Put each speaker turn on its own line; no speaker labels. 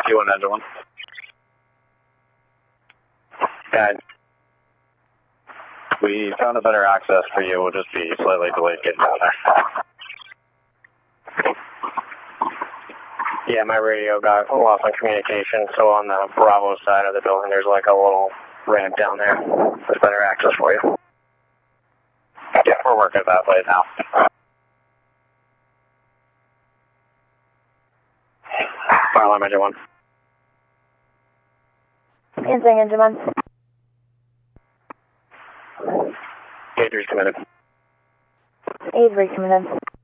Q1 engine 1. Guys, we found a better access for you. We'll just be slightly delayed getting down there. Yeah, my radio got lost on communication, so on the Bravo side of the building, there's like a little ramp down there. There's better access for you. Yeah, we're working that way now. Fire alarm engine 1.
Answering engine 1.
Gauge 3's committed.
Gauge 3 committed.